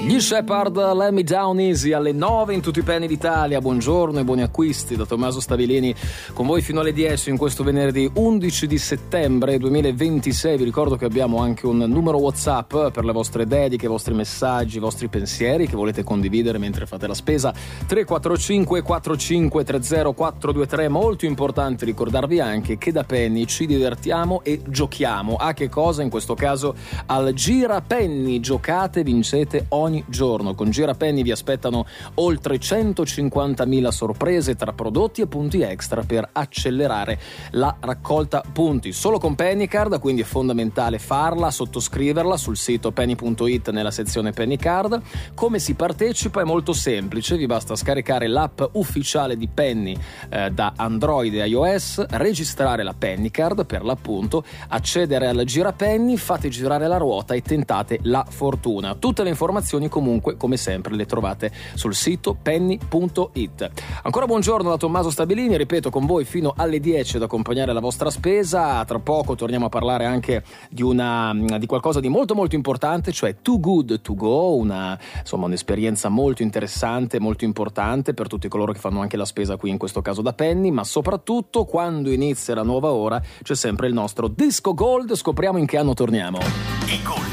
Gli Shepherd, Let Me Down Easy alle 9 in tutti i penny d'Italia. Buongiorno e buoni acquisti da Tommaso Stabilini, con voi fino alle 10 in questo venerdì 11 di settembre 2026. Vi ricordo che abbiamo anche un numero WhatsApp per le vostre dediche, i vostri messaggi, i vostri pensieri che volete condividere mentre fate la spesa. 345 45 30 423. Molto importante ricordarvi anche che da Penny ci divertiamo e giochiamo. A che cosa? In questo caso al Girapenny. Giocate, vincete ogni giorno. Con Girapenny vi aspettano oltre 150.000 sorprese tra prodotti e punti extra per accelerare la raccolta punti. Solo con Pennycard, quindi è fondamentale farla, sottoscriverla sul sito penny.it nella sezione Pennycard. Come si partecipa? È molto semplice, vi basta scaricare l'app ufficiale di Penny da Android e iOS, registrare la Pennycard per l'appunto, accedere al Girapenny, fate girare la ruota e tentate la fortuna. Tutte le informazioni comunque, come sempre, le trovate sul sito penny.it. Ancora buongiorno da Tommaso Stabilini, ripeto, con voi fino alle 10 ad accompagnare la vostra spesa. Tra poco torniamo a parlare anche di qualcosa di molto molto importante, cioè Too Good To Go, un'esperienza molto interessante, molto importante per tutti coloro che fanno anche la spesa qui, in questo caso da Penny, ma soprattutto quando inizia la nuova ora c'è sempre il nostro Disco Gold. Scopriamo in che anno torniamo. Il Gold